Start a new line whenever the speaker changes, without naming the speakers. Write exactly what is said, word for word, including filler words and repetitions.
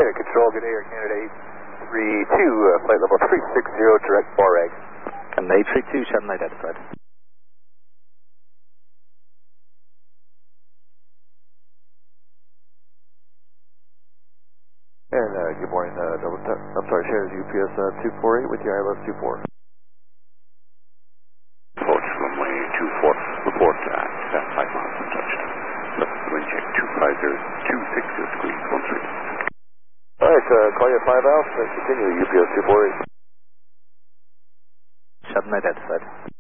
Canada Control, good day, Air Canada eight three two, uh, flight level three six zero, direct Borag.
And eight three two, shuttle identified.
And uh, good morning, uh, double t I'm sorry, Shannon, U P S uh, two four eight with the I L S two four.
Approach runway two four, report at uh, five miles from touchdown. Left wind check two five zero two six, squeeze one three.
Alright, uh, call you at five Alpha, and continue U P S two four eight.
Shuttle identified.